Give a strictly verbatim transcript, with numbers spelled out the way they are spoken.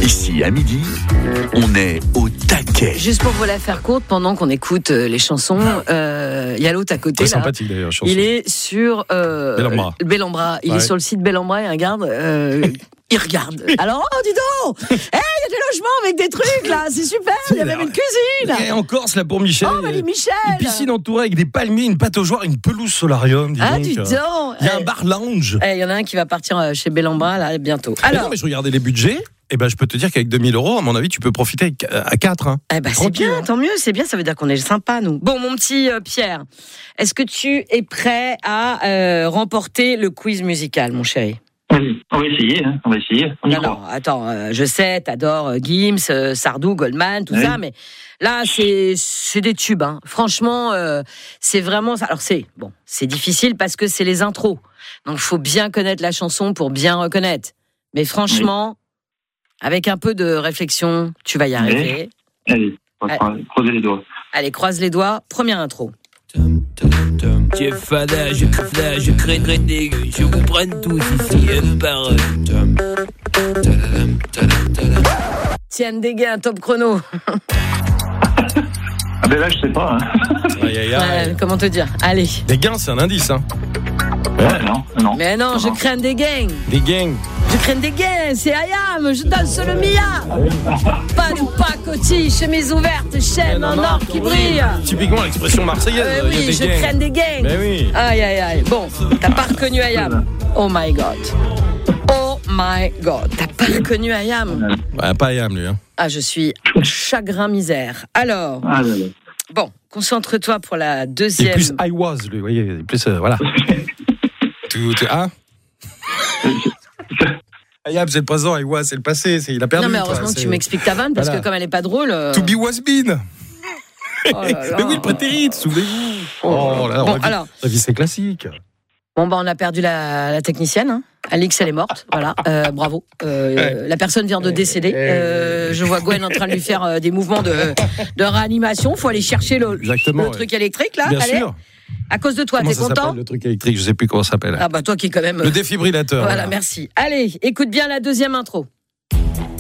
Ici, à midi, on est au taquet. Juste pour vous la faire courte, pendant qu'on écoute euh, les chansons, il euh, y a l'autre à côté. Très là. sympathique d'ailleurs, chanson. Il est sur euh, Bellambra. Bellambra. Il Ouais. est sur le site Bellambra et regarde. Euh, il regarde. Alors, oh, dis donc, il hey, y a des logements avec des trucs là, c'est super. Il y a même une cuisine. Et en Corse, là, pour Michel. Oh, mais les Michel. Une piscine entourée avec des palmiers, une pataugeoire, une pelouse solarium. Dis Ah, donc. dis donc. Il y a un Eh, bar lounge. eh, Il y en a un qui va partir euh, chez Bellambra là bientôt. Mais Alors, non, mais je regardais les budgets. Et ben, je peux te dire qu'avec deux mille euros, à mon avis, tu peux profiter avec- à quatre. Hein. eh ben, c'est Tranquille, bien, hein. tant mieux, c'est bien, ça veut dire qu'on est sympa, nous. Bon, mon petit euh, Pierre, est-ce que tu es prêt à euh, remporter le quiz musical, mon chéri? Oui, on va essayer, hein, on va essayer. On y Non, croit. non, attends, euh, je sais, t'adores euh, Gims, euh, Sardou, Goldman, tout Oui. ça, mais là, c'est c'est des tubes. Hein. Franchement, euh, c'est vraiment... Alors, c'est bon, c'est difficile parce que c'est les intros. Donc, il faut bien connaître la chanson pour bien reconnaître. Mais franchement, avec un peu de réflexion, tu vas y arriver. Allez, on va Allez. croiser les doigts. Allez, croise les doigts. Première intro. J'ai fada, je fada, je craindrai des gueux, je vous prenne tous ici, un par un. Tiens, dégâts, un top chrono. Ah ben là, je sais pas. Hein. Aïe, aïe, aïe. Ouais, comment te dire? Allez. Des gains, c'est un indice. Hein. Ouais, non, non. Mais non, je crains des gangs. Des gangs. Je crains des gains, c'est Ayam, je danse le Mia. Pas de pacotille, chemise ouverte, chaîne en or qui brille. Typiquement l'expression marseillaise. Euh, il y a oui, des je gangs. crains des gangs. Mais oui. Aïe, aïe, aïe. Bon, t'as pas reconnu Ayam. Oh my God. Oh my God. T'as pas reconnu Ayam. Ouais, pas Ayam, lui. Hein. Ah, je suis chagrin misère. Alors, Ah, là, là. bon, concentre-toi pour la Il est deuxième. plus I was, lui. Vous voyez, il est plus. Euh, voilà. tout, tout, hein Ayam, c'est le présent. I was, c'est le passé. C'est, il a perdu. Non, mais quoi, heureusement que c'est- tu m'expliques ta vanne, parce Voilà. que comme elle est pas drôle. euh, To be was been. oh là là. Mais oui, le prétérit, souvenez-vous. Oh, là, on Bon, a vu- alors. on a vu, c'est classique. Bon, bah, on a perdu la, la technicienne. Hein. Alix, elle est morte. Voilà. Euh, bravo. Euh, La personne vient de décéder. Euh, je vois Gwen en train de lui faire euh, des mouvements de, de réanimation. Faut aller chercher le, Exactement, le ouais. truc électrique, là. Bien Allez. sûr. À cause de toi, Comment t'es ça content? s'appelle, le truc électrique, je sais plus comment ça s'appelle. Ah, bah, toi qui, quand même. Le défibrillateur. Voilà, merci. Allez, écoute bien la deuxième intro.